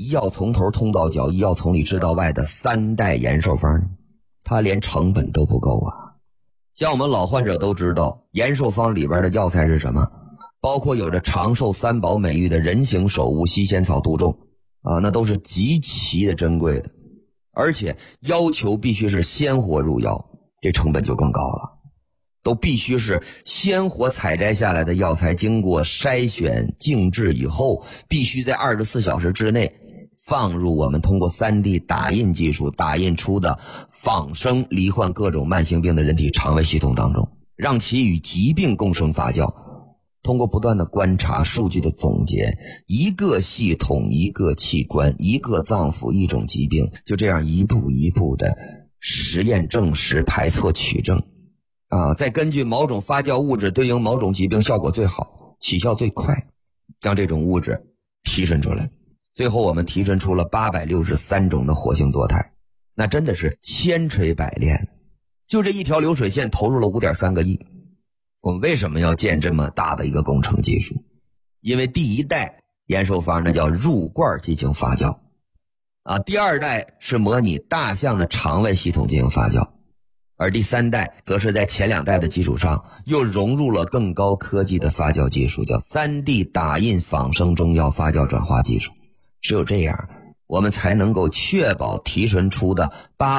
一药从头通到脚，一药从里治到外的3代延寿方，它连成本都不够啊。像我们老患者都知道，延寿方里边的药材是什么？包括有着长寿3宝美誉的人形首乌、西仙草、杜仲啊，那都是极其的珍贵的，而且要求必须是鲜活入药，这成本就更高了。都必须是鲜活采摘下来的药材，经过筛选静置以后，必须在24小时之内放入我们通过 3D 打印技术打印出的仿生罹患各种慢性病的人体肠胃系统当中，让其与疾病共生发酵。通过不断的观察数据的总结，一个系统一个器官一个脏腑一种疾病，就这样一步一步的实验证实排错取证啊，再根据某种发酵物质对应某种疾病效果最好起效最快，将这种物质提纯出来。最后我们提纯出了863种的活性多肽，那真的是千锤百炼，就这一条流水线投入了 5.3个亿。我们为什么要建这么大的一个工程技术？因为第一代延寿方呢叫入罐进行发酵啊，第2代是模拟大象的肠胃系统进行发酵，而第3代则是在前2代的基础上又融入了更高科技的发酵技术，叫 3D 打印仿生中药发酵转化技术。只有这样，我们才能够确保提纯出的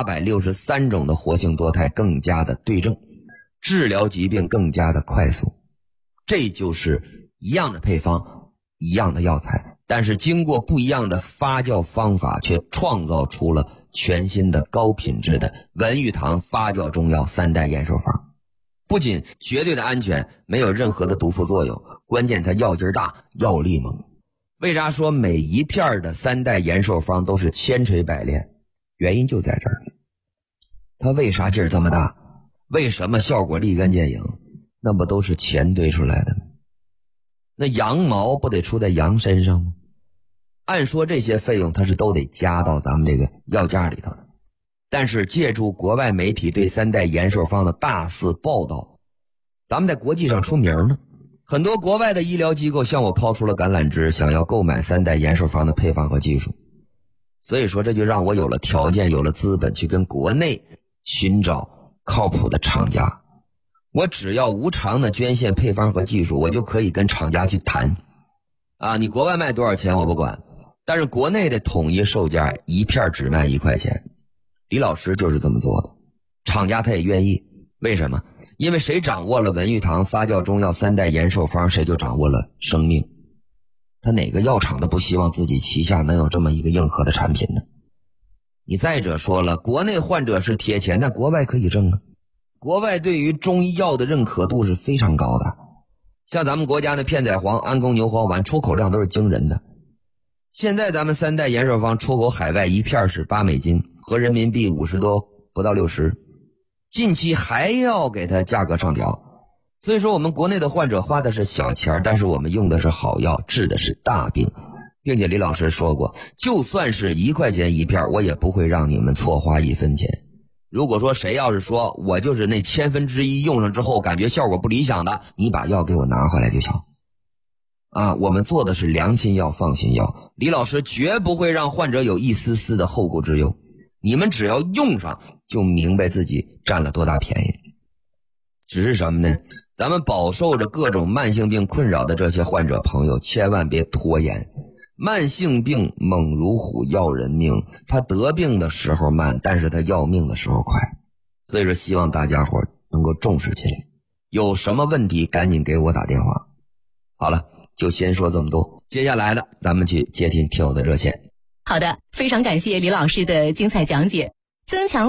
863种的活性多肽更加的对症，治疗疾病更加的快速。这就是一样的配方，一样的药材，但是经过不一样的发酵方法，却创造出了全新的高品质的文玉堂发酵中药3代延寿方。不仅绝对的安全，没有任何的毒副作用，关键它药劲大，药力猛。为啥说每一片的3代延寿方都是千锤百炼？原因就在这儿。它为啥劲儿这么大？为什么效果立竿见影？那不都是钱堆出来的吗？那羊毛不得出在羊身上吗？按说这些费用它是都得加到咱们这个药价里头的，但是借助国外媒体对3代延寿方的大肆报道，咱们在国际上出名呢。很多国外的医疗机构向我抛出了橄榄枝，想要购买3代延寿方的配方和技术。所以说这就让我有了条件，有了资本去跟国内寻找靠谱的厂家。我只要无偿的捐献配方和技术，我就可以跟厂家去谈啊，你国外卖多少钱我不管，但是国内的统一售价一片只卖1块钱。李老师就是这么做的，厂家他也愿意。为什么？因为谁掌握了文玉堂发酵中药3代延寿方，谁就掌握了生命。他哪个药厂都不希望自己旗下能有这么一个硬核的产品呢？你再者说了，国内患者是贴钱，但国外可以挣啊。国外对于中医药的认可度是非常高的，像咱们国家的片仔癀、安宫牛黄丸出口量都是惊人的。现在咱们3代延寿方出口海外一片是8美金，合人民币50多，不到60，近期还要给它价格上调。所以说我们国内的患者花的是小钱，但是我们用的是好药，治的是大病。并且李老师说过，就算是1块钱一片，我也不会让你们错花1分钱。如果说谁要是说我就是那1/1000用上之后感觉效果不理想的，你把药给我拿回来就行啊。我们做的是良心药放心药，李老师绝不会让患者有一丝丝的后顾之忧。你们只要用上就明白自己占了多大便宜。只是什么呢？咱们饱受着各种慢性病困扰的这些患者朋友千万别拖延。慢性病猛如虎，要人命，他得病的时候慢，但是他要命的时候快。所以说希望大家伙能够重视起来，有什么问题赶紧给我打电话。好了，就先说这么多，接下来的咱们去接听听友的热线。 好的，非常感谢李老师的精彩讲解。增强